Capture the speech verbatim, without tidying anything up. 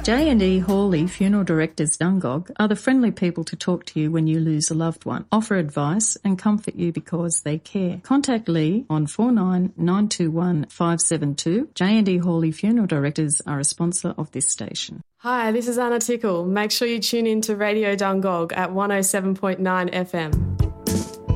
J and E Hawley Funeral Directors Dungog are the friendly people to talk to you when you lose a loved one, offer advice and comfort you because they care. Contact Lee on four nine nine two one five seven two. J and E Hawley Funeral Directors are a sponsor of this station. Hi, this is Anna Tickle. Make sure you tune in to Radio Dungog at one oh seven point nine F M.